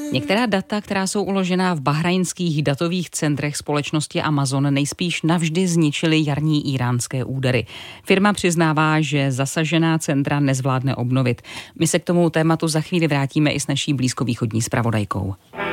Některá data, která jsou uložená v bahrajnských datových centrech společnosti Amazon, nejspíš navždy zničily jarní íránské údery. Firma přiznává, že zasažená centra nezvládne obnovit. My se k tomu tématu za chvíli vrátíme i s naší blízkovýchodní zpravodajkou.